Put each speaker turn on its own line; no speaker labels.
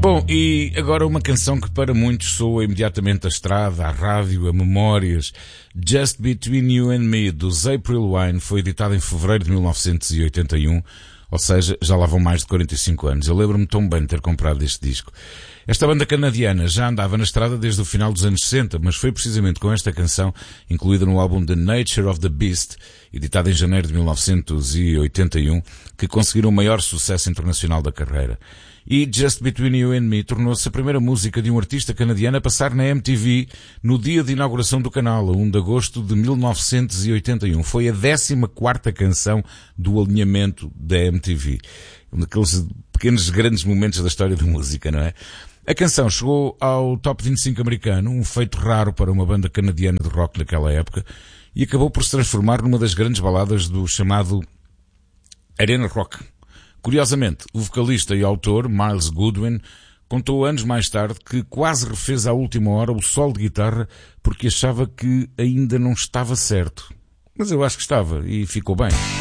Bom, e agora uma canção que para muitos soa imediatamente a estrada, a rádio, a memórias. Just Between You and Me, dos April Wine, foi editada em fevereiro de 1981, ou seja, já lá vão mais de 45 anos. Eu lembro-me tão bem de ter comprado este disco. Esta banda canadiana já andava na estrada desde o final dos anos 60, mas foi precisamente com esta canção, incluída no álbum The Nature of the Beast, editado em janeiro de 1981, que conseguiram o maior sucesso internacional da carreira. E Just Between You and Me tornou-se a primeira música de um artista canadiano a passar na MTV no dia de inauguração do canal, a 1 de agosto de 1981. Foi a 14ª canção do alinhamento da MTV. Um daqueles pequenos grandes momentos da história da música, não é? A canção chegou ao Top 25 americano, um feito raro para uma banda canadiana de rock naquela época, e acabou por se transformar numa das grandes baladas do chamado Arena Rock. Curiosamente, o vocalista e autor, Miles Goodwin, contou anos mais tarde que quase refez à última hora o solo de guitarra porque achava que ainda não estava certo. Mas eu acho que estava e ficou bem.